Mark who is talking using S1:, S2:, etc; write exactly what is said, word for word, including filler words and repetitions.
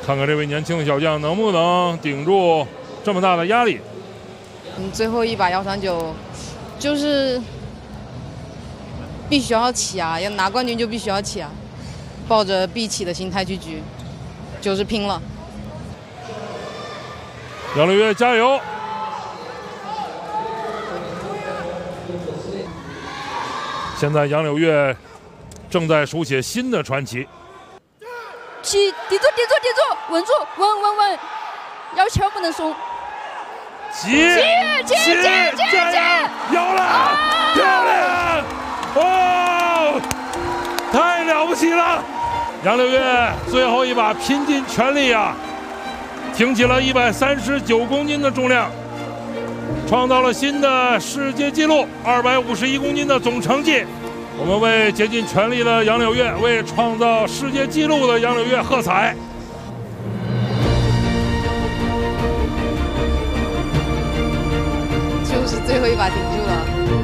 S1: 看看这位年轻的小将能不能顶住这么大的压力。
S2: 嗯，最后一把幺三九，就是必须要起啊，要拿冠军就必须要起啊，抱着必起的心态去举，就是拼了。
S1: 杨柳月加油！现在杨柳月正在书写新的传奇。
S3: 起，抵住，抵住，抵住，稳住，稳稳稳，要球不能松。
S1: 起
S3: 起起起起
S1: 加油！有了，漂亮！哦，太了不起了！杨柳月最后一把拼尽全力啊，挺起了一百三十九公斤的重量，创造了新的世界纪录，二百五十一公斤的总成绩。我们为竭尽全力的杨柳月，为创造世界纪录的杨柳月喝彩。
S2: 就是最后一把顶住了。